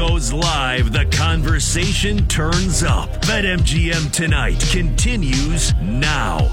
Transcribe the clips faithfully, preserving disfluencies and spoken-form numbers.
goes live, the conversation turns up. BetMGM Tonight continues now.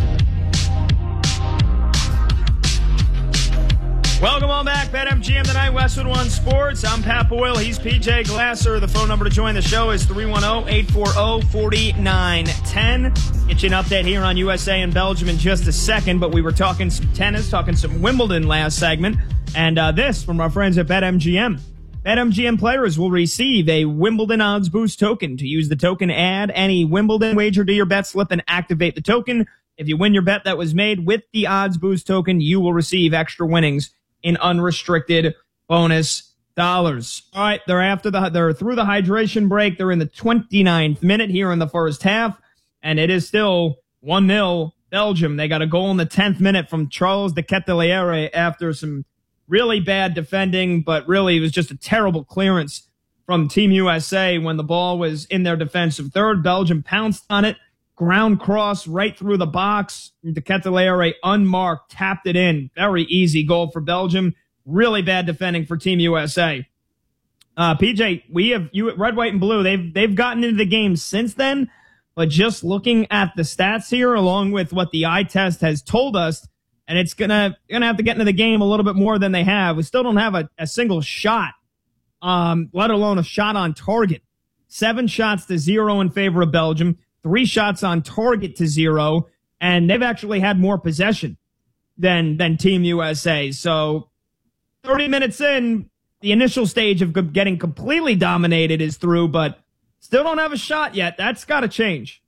Welcome on back, BetMGM Tonight, Westwood One Sports. I'm Pat Boyle. He's P J Glasser. The phone number to join the show is three one zero, eight four zero, four nine one zero. Get you an update here on U S A and Belgium in just a second, but we were talking some tennis, talking some Wimbledon last segment, and uh, this from our friends at BetMGM. BetMGM players will receive a Wimbledon Odds Boost token. To use the token, add any Wimbledon wager to your bet slip and activate the token. If you win your bet that was made with the Odds Boost token, you will receive extra winnings in unrestricted bonus dollars. All right, they're after the they're through the hydration break. They're in the twenty-ninth minute here in the first half, and it is still one nil Belgium. They got a goal in the tenth minute from Charles de Ketelaere after some really bad defending, but really it was just a terrible clearance from Team U S A when the ball was in their defensive third. Belgium pounced on it, ground cross right through the box. De Ketelaere unmarked, tapped it in. Very easy goal for Belgium. Really bad defending for Team U S A. Uh, P J, we have you red, white, and blue. They've they've gotten into the game since then, but just looking at the stats here, along with what the eye test has told us, and it's gonna gonna have to get into the game a little bit more than they have. We still don't have a, a single shot, um, let alone a shot on target. Seven shots to zero in favor of Belgium. Three shots on target to zero, and they've actually had more possession than than Team U S A. So thirty minutes in, the initial stage of getting completely dominated is through, but still don't have a shot yet. That's got to change.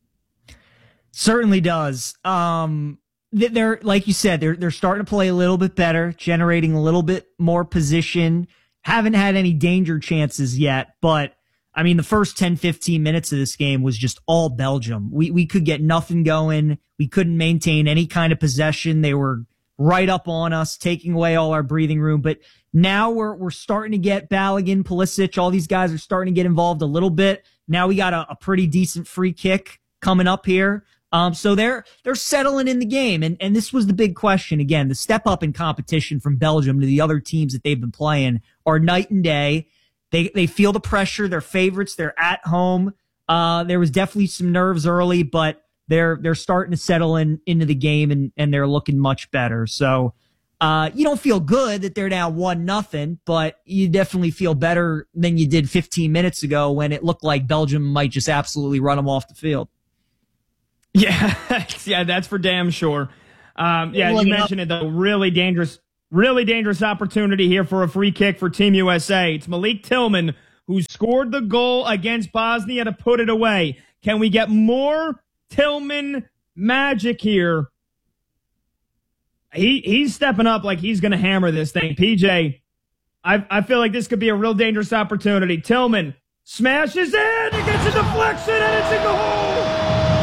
Certainly does. Um, they're, like you said, they're they're starting to play a little bit better, generating a little bit more position. Haven't had any danger chances yet, but I mean, the first ten, fifteen minutes of this game was just all Belgium. We we could get nothing going. We couldn't maintain any kind of possession. They were right up on us, taking away all our breathing room. But now we're we're starting to get Balogun, Pulisic, all these guys are starting to get involved a little bit. Now we got a, a pretty decent free kick coming up here. Um, so they're they're settling in the game. And and this was the big question. Again, the step up in competition from Belgium to the other teams that they've been playing are night and day. They they feel the pressure. They're favorites. They're at home. Uh, there was definitely some nerves early, but they're they're starting to settle in into the game, and, and they're looking much better. So uh, you don't feel good that they're now one nothing, but you definitely feel better than you did fifteen minutes ago when it looked like Belgium might just absolutely run them off the field. Yeah, yeah, that's for damn sure. Um, yeah, you mentioned it though. Really dangerous. Really dangerous opportunity here for a free kick for Team U S A. It's Malik Tillman who scored the goal against Bosnia to put it away. Can we get more Tillman magic here? He he's stepping up like he's going to hammer this thing. P J, I I feel like this could be a real dangerous opportunity. Tillman smashes in, it gets a deflection, and it's in the hole.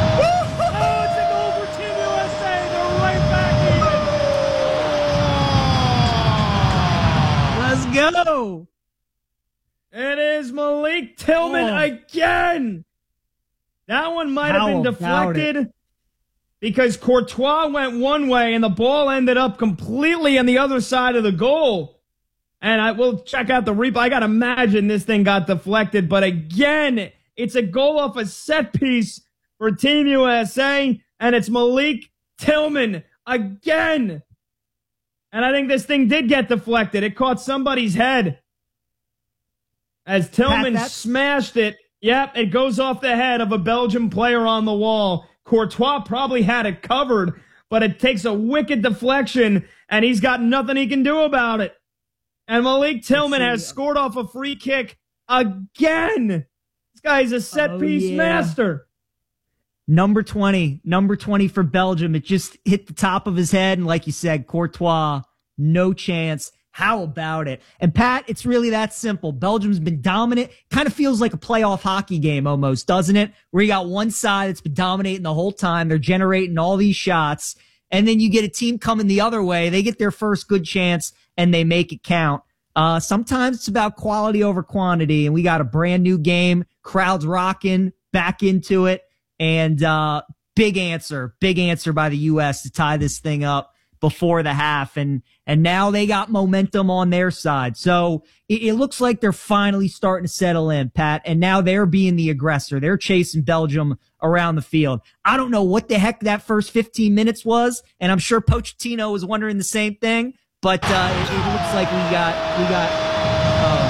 Go. It is Malik Tillman oh. again. That one might How have been deflected because Courtois went one way and the ball ended up completely on the other side of the goal. And I will check out the replay. I got to imagine this thing got deflected. But again, it's a goal off a set piece for Team U S A. And it's Malik Tillman again. And I think this thing did get deflected. It caught somebody's head as Tillman Pat, smashed it. Yep, it goes off the head of a Belgian player on the wall. Courtois probably had it covered, but it takes a wicked deflection, and he's got nothing he can do about it. And Malik Tillman has scored off a free kick again. This guy's a set-piece oh, yeah. master. Number twenty, number twenty for Belgium. It just hit the top of his head. And like you said, Courtois, no chance. How about it? And Pat, it's really that simple. Belgium's been dominant. Kind of feels like a playoff hockey game almost, doesn't it? Where you got one side that's been dominating the whole time. They're generating all these shots. And then you get a team coming the other way. They get their first good chance and they make it count. Uh, sometimes it's about quality over quantity. And we got a brand new game. Crowds rocking, back into it. And uh big answer, big answer by the U S to tie this thing up. before the half, and and now they got momentum on their side. So it, it looks like they're finally starting to settle in, Pat, and now they're being the aggressor. They're chasing Belgium around the field. I don't know what the heck that first fifteen minutes was, and I'm sure Pochettino was wondering the same thing, but uh, it, it looks like we got we got uh,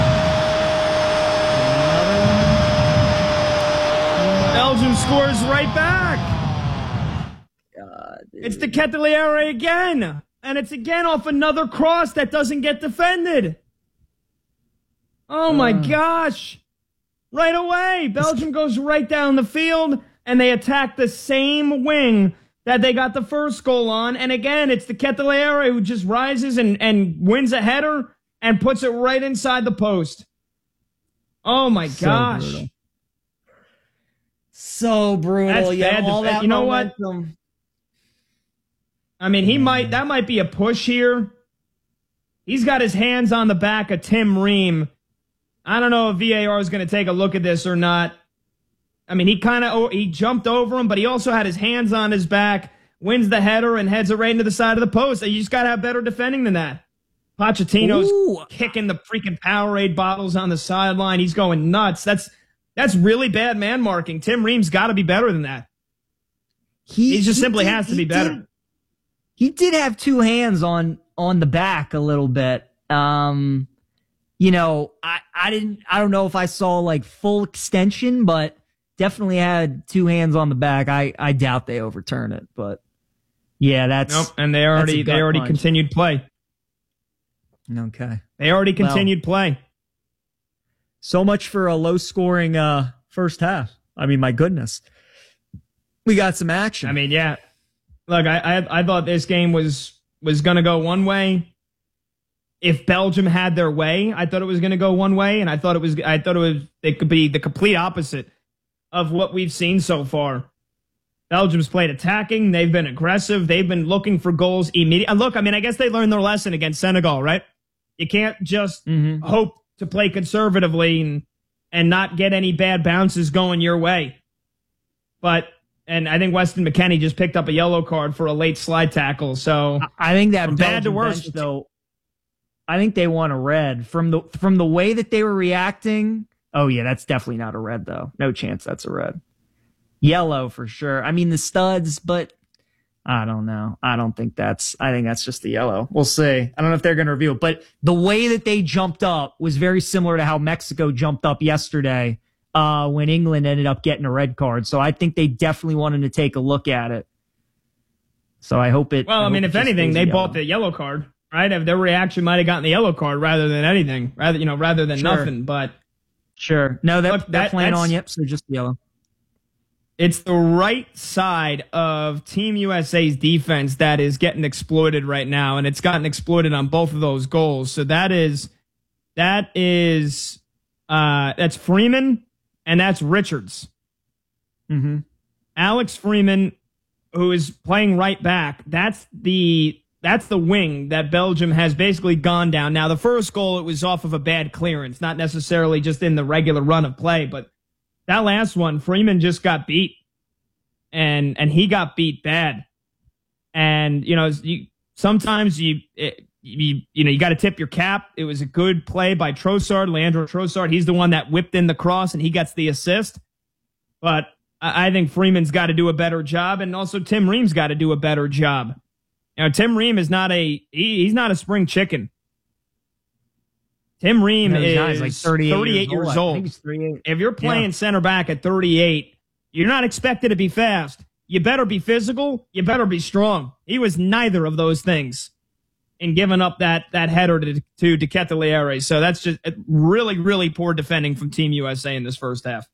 Belgium scores right back. God, It's De Ketelaere again. And it's again off another cross that doesn't get defended. Oh, my Uh. gosh. Right away, Belgium goes right down the field, and they attack the same wing that they got the first goal on. And again, it's De Ketelaere who just rises and, and wins a header and puts it right inside the post. Oh, my So gosh. brutal. So brutal. That's yeah, bad all def- that you know what? momentum. I mean, he might, that might be a push here. He's got his hands on the back of Tim Ream. I don't know if V A R is going to take a look at this or not. I mean, he kind of, he jumped over him, but he also had his hands on his back, wins the header, and heads it right into the side of the post. You just got to have better defending than that. Pochettino's Ooh. kicking the freaking Powerade bottles on the sideline. He's going nuts. That's, that's really bad man marking. Tim Ream's got to be better than that. He, He just simply did- has to he be better. did- He did have two hands on on the back a little bit. Um, you know, I, I didn't I don't know if I saw like full extension, but definitely had two hands on the back. I, I doubt they overturn it, but yeah, that's Nope, and they that's already a they gut already punch. continued play. Okay. They already Well, continued play. So much for a low scoring uh first half. I mean, my goodness. We got some action. I mean, yeah. Look, I I, I thought this game was was going to go one way. If Belgium had their way, I thought it was going to go one way, and I thought it was I thought it was it could be the complete opposite of what we've seen so far. Belgium's played attacking. They've been aggressive. They've been looking for goals immediately. Look, I mean, I guess they learned their lesson against Senegal, right? You can't just Mhm. hope to play conservatively and and not get any bad bounces going your way. But and I think Weston McKennie just picked up a yellow card for a late slide tackle. So I think that From bad to Belgium worse. bench, though, I think they want a red from the from the way that they were reacting. Oh yeah, that's definitely not a red though. No chance that's a red. Yellow for sure. I mean the studs, but I don't know. I don't think that's. I think that's just the yellow. We'll see. I don't know if they're going to review it, but the way that they jumped up was very similar to how Mexico jumped up yesterday uh, when England ended up getting a red card. So I think they definitely wanted to take a look at it. So I hope it. well, I, I mean, hope if it just anything, stays they yellow. bought the yellow card, right? If their reaction might have gotten the yellow card rather than anything, rather you know, rather than Sure. nothing. But Sure. No, they're, Look, they're that- playing that's- on yep, so just yellow. it's the right side of Team U S A's defense that is getting exploited right now, and it's gotten exploited on both of those goals. So that is that is uh, that's Freeman and that's Richards. Mm-hmm. Alex Freeman, who is playing right back, that's the that's the wing that Belgium has basically gone down. Now, the first goal, it was off of a bad clearance, not necessarily just in the regular run of play, but that last one, Freeman just got beat, and and he got beat bad. And you know, you, sometimes you it, you you know you got to tip your cap. It was a good play by Trossard, Leandro Trossard. He's the one that whipped in the cross, and he gets the assist. But I, I think Freeman's got to do a better job, and also Tim Ream's got to do a better job. You know, Tim Ream is not a he, he's not a spring chicken. Tim Ream No, he's is not. He's like thirty-eight, thirty-eight years I old. think he's thirty-eight. If you're playing Yeah. center back at thirty-eight, you're not expected to be fast. You better be physical. You better be strong. He was neither of those things in giving up that that header to, to De Ketelaere. So that's just really, really poor defending from Team U S A in this first half.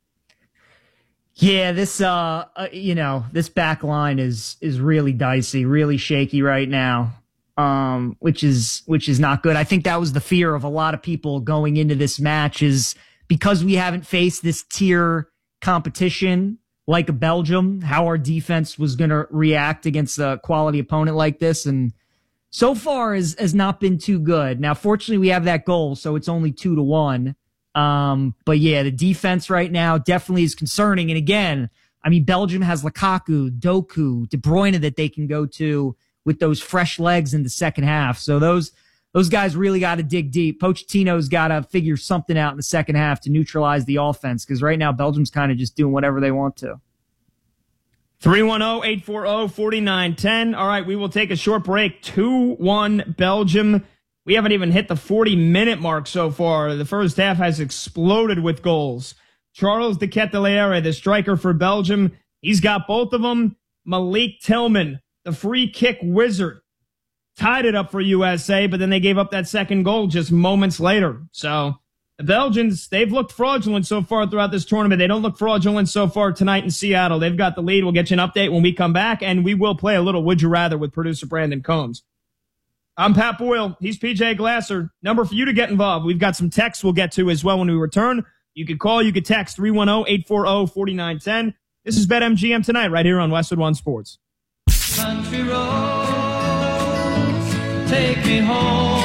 Yeah, this uh, uh you know, this back line is is really dicey, really shaky right now. Um, which is which is not good. I think that was the fear of a lot of people going into this match, is because we haven't faced this tier competition like a Belgium, how our defense was going to react against a quality opponent like this, and so far has has not been too good. Now, fortunately, we have that goal, so it's only two to one. Um, but yeah, the defense right now definitely is concerning. And again, I mean, Belgium has Lukaku, Doku, De Bruyne that they can go to with those fresh legs in the second half. So those those guys really got to dig deep. Pochettino's got to figure something out in the second half to neutralize the offense, because right now Belgium's kind of just doing whatever they want to. three one zero, eight four zero, four nine one zero. All right, we will take a short break. two one Belgium. We haven't even hit the forty-minute mark so far. The first half has exploded with goals. Charles de Ketelaere, the striker for Belgium, he's got both of them. Malik Tillman, the free kick wizard, tied it up for U S A, but then they gave up that second goal just moments later. So the Belgians, they've looked fraudulent so far throughout this tournament. They don't look fraudulent so far tonight in Seattle. They've got the lead. We'll get you an update when we come back, and we will play a little Would You Rather with producer Brandon Combs. I'm Pat Boyle. He's P J Glasser. Number for you to get involved. We've got some texts we'll get to as well when we return. You can call, you can text three one zero, eight four zero, four nine one zero. This is BetMGM Tonight right here on Westwood One Sports. Country roads, take me home.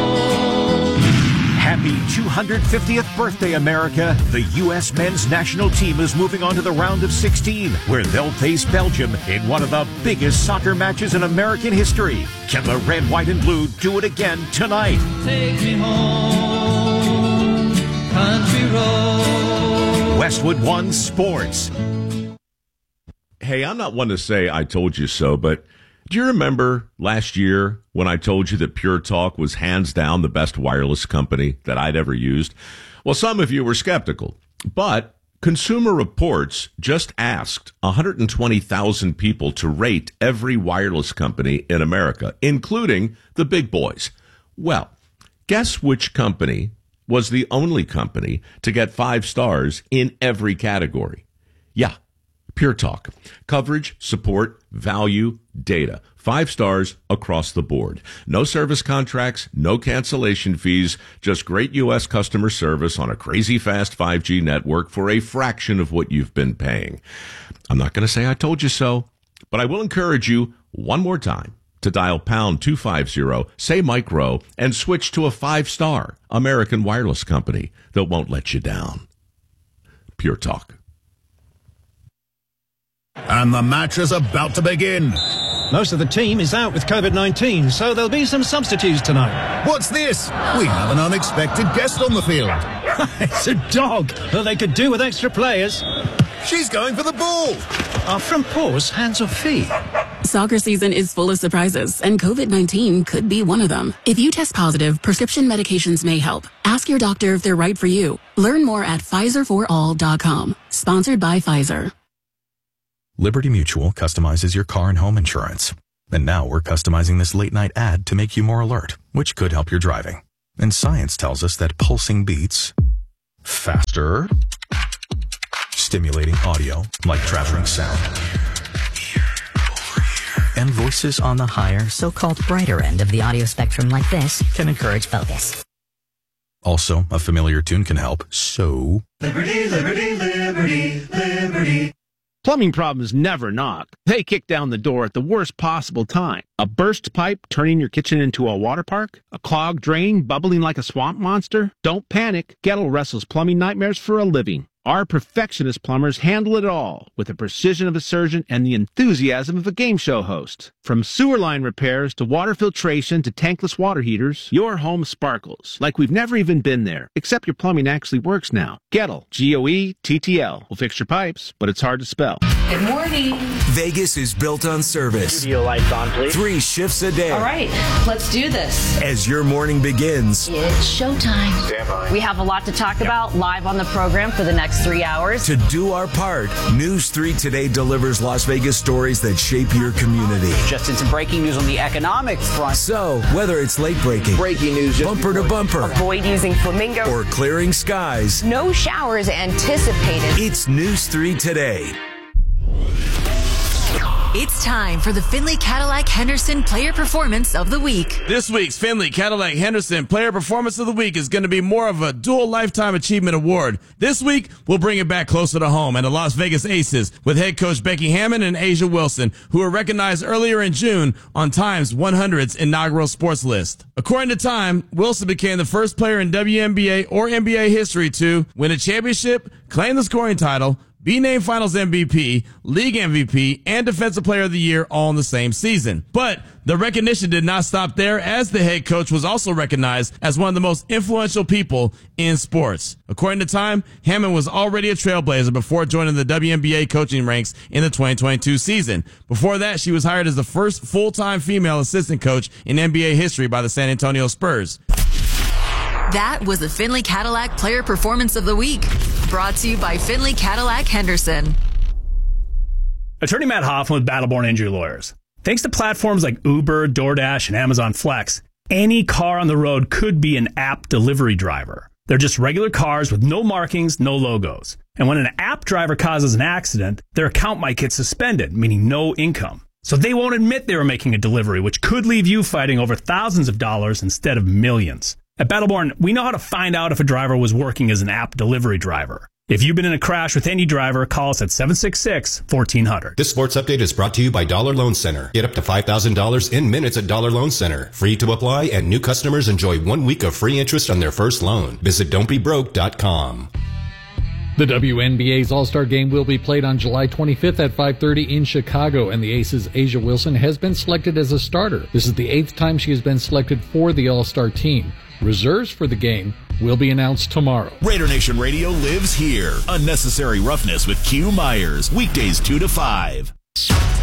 Happy two hundred fiftieth birthday, America. The U S men's national team is moving on to the round of sixteen, where they'll face Belgium in one of the biggest soccer matches in American history. Can the red, white, and blue do it again tonight? Take me home, country roads. Westwood One Sports. Hey, I'm not one to say I told you so, but do you remember last year when I told you that Pure Talk was hands down the best wireless company that I'd ever used? Well, some of you were skeptical, but Consumer Reports just asked one hundred twenty thousand people to rate every wireless company in America, including the big boys. Well, guess which company was the only company to get five stars in every category? Yeah. Pure Talk. Coverage, support, value, data. Five stars across the board. No service contracts, no cancellation fees, just great U S customer service on a crazy fast five G network for a fraction of what you've been paying. I'm not going to say I told you so, but I will encourage you one more time to dial pound two fifty, say micro, and switch to a five-star American wireless company that won't let you down. Pure Talk. And the match is about to begin. Most of the team is out with COVID nineteen, so there'll be some substitutes tonight. What's this? We have an unexpected guest on the field. It's a dog. Well, they could do with extra players. She's going for the ball. Are front paws hands or feet? Soccer season is full of surprises, and COVID nineteen could be one of them. If you test positive, prescription medications may help. Ask your doctor if they're right for you. Learn more at Pfizer for all dot com. Sponsored by Pfizer. Liberty Mutual customizes your car and home insurance. And now we're customizing this late-night ad to make you more alert, which could help your driving. And science tells us that pulsing beats faster, stimulating audio like traveling sound, and voices on the higher, so-called brighter end of the audio spectrum like this can encourage focus. Also, a familiar tune can help, so... Liberty, liberty, liberty, liberty. Plumbing problems never knock. They kick down the door at the worst possible time. A burst pipe turning your kitchen into a water park? A clogged drain bubbling like a swamp monster? Don't panic. Gettle wrestles plumbing nightmares for a living. Our perfectionist plumbers handle it all with the precision of a surgeon and the enthusiasm of a game show host. From sewer line repairs to water filtration to tankless water heaters, your home sparkles like we've never even been there, except your plumbing actually works now. Gettle, G O E T T L, will fix your pipes, but it's hard to spell. Good morning. Vegas is built on service. Studio lights on, please. Three shifts a day. All right, let's do this. As your morning begins, it's showtime. Stand by. We have a lot to talk about live on the program for the next three hours. To do our part, News three Today delivers Las Vegas stories that shape your community. Just in some breaking news on the economic front. So, whether it's late breaking, breaking news, bumper to bumper, avoid using flamingo, or clearing skies, no showers anticipated. It's News three Today. It's time for the Finley Cadillac Henderson Player Performance of the Week. This week's Finley Cadillac Henderson Player Performance of the Week is going to be more of a dual Lifetime Achievement Award. This week, we'll bring it back closer to home and the Las Vegas Aces with head coach Becky Hammond and Asia Wilson, who were recognized earlier in June on Time's one hundred's inaugural sports list. According to Time, Wilson became the first player in W N B A or N B A history to win a championship, claim the scoring title, be named Finals M V P, League M V P, and Defensive Player of the Year all in the same season. But the recognition did not stop there, as the head coach was also recognized as one of the most influential people in sports. According to Time, Hammond was already a trailblazer before joining the W N B A coaching ranks in the twenty twenty-two season. Before that, she was hired as the first full-time female assistant coach in N B A history by the San Antonio Spurs. That was the Finley Cadillac Player Performance of the Week. Brought to you by Finley Cadillac Henderson. Attorney Matt Hoffman with Battleborn Injury Lawyers. Thanks to platforms like Uber, DoorDash, and Amazon Flex, any car on the road could be an app delivery driver. They're just regular cars with no markings, no logos. And when an app driver causes an accident, their account might get suspended, meaning no income. So they won't admit they were making a delivery, which could leave you fighting over thousands of dollars instead of millions. At Battleborn, we know how to find out if a driver was working as an app delivery driver. If you've been in a crash with any driver, call us at seven six six, one four zero zero. This sports update is brought to you by Dollar Loan Center. Get up to five thousand dollars in minutes at Dollar Loan Center. Free to apply, and new customers enjoy one week of free interest on their first loan. Visit don't be broke dot com. The W N B A's All-Star Game will be played on July twenty-fifth at five thirty in Chicago, and the Aces' A'ja Wilson has been selected as a starter. This is the eighth time she has been selected for the All-Star team. Reserves for the game will be announced tomorrow. Raider Nation Radio lives here. Unnecessary Roughness with Q Myers. Weekdays two to five.